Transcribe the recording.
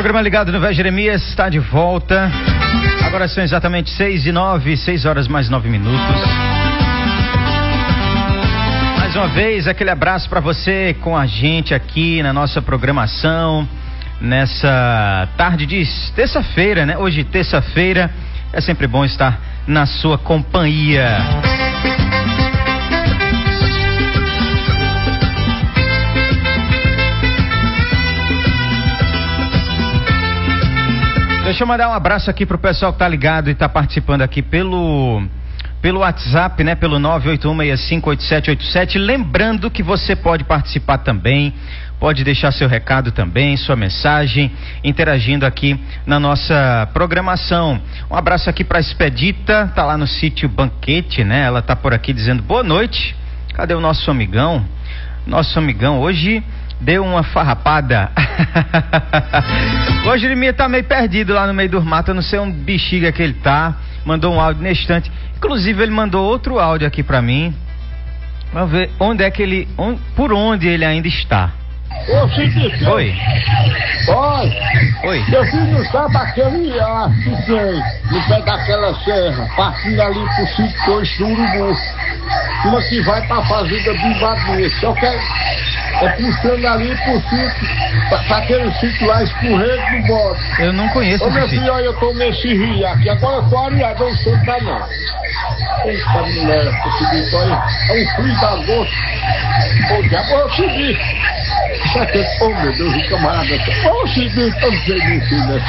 Programa Ligado no Véu Jeremias está de volta. Agora são exatamente 6:09, 6 horas mais 9 minutos. Mais uma vez, aquele abraço para você com a gente aqui na nossa programação, nessa tarde de terça-feira, né? Hoje, terça-feira, é sempre bom estar na sua companhia. Deixa eu mandar um abraço aqui pro pessoal que tá ligado e tá participando aqui pelo WhatsApp, né? Pelo 981658787. Lembrando que você pode participar também, pode deixar seu recado também, sua mensagem, interagindo aqui na nossa programação. Um abraço aqui pra Expedita, tá lá no sítio Banquete, né? Ela tá por aqui dizendo boa noite. Cadê o nosso amigão? Nosso amigão hoje deu uma farrapada. Hoje ele tá meio perdido lá no meio do mato, eu não sei onde bexiga que ele tá. Mandou um áudio nesse instante. Inclusive ele mandou outro áudio aqui pra mim. Vamos ver onde é que ele, por onde ele ainda está. Ô, Chiquinho. Oi. Oi. Meu filho sabe aquele no pé daquela serra, partindo ali pro sítio 2 do Urubu. Uma que vai pra fazenda Bivadinha. Só que é puxando ali pro sítio, pra aquele sítio lá, escorrego do bode. Eu não conheço esse sítio. Ô, meu filho, olha, eu tô nesse rio aqui. Agora eu tô areado, eu não sei pra não. Eita mulher, esse olha, é um frio da gosto. Ô, diabo, eu subi. Isso aqui, oh meu Deus, o camarada. Ô, Chiquinho, eu não sei disso, né?